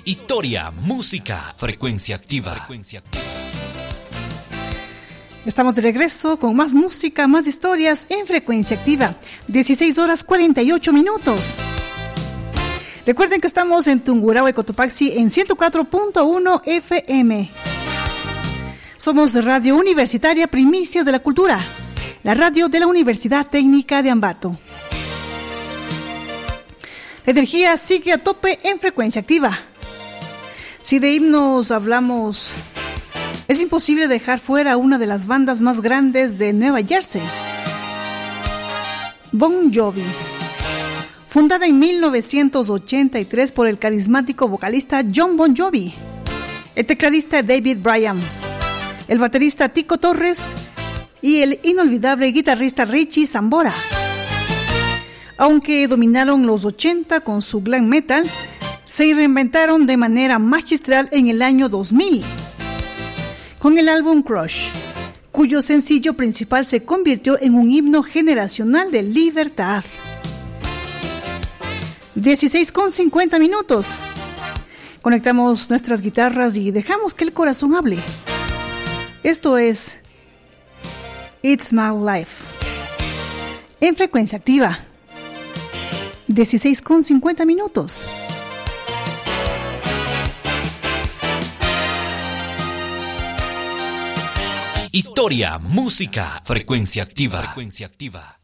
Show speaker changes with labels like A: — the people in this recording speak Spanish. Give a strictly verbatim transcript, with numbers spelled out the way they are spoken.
A: Historia, música, frecuencia activa. Frecuencia activa.
B: Estamos de regreso con más música, más historias en Frecuencia Activa. dieciséis horas cuarenta y ocho minutos. Recuerden que estamos en Tungurahua, Cotopaxi, en ciento cuatro punto uno F M. Somos Radio Universitaria Primicias de la Cultura, la radio de la Universidad Técnica de Ambato. La energía sigue a tope en Frecuencia Activa. Si de himnos hablamos, es imposible dejar fuera una de las bandas más grandes de Nueva Jersey, Bon Jovi. Fundada en mil novecientos ochenta y tres por el carismático vocalista John Bon Jovi, el tecladista David Bryan, el baterista Tico Torres y el inolvidable guitarrista Richie Sambora. Aunque dominaron los ochenta con su glam metal, se reinventaron de manera magistral en el año dos mil con el álbum Crush, cuyo sencillo principal se convirtió en un himno generacional de libertad. dieciséis con cincuenta minutos. Conectamos nuestras guitarras y dejamos que el corazón hable. Esto es It's My Life en Frecuencia Activa. dieciséis con cincuenta minutos.
A: Historia, música, frecuencia activa. Frecuencia activa.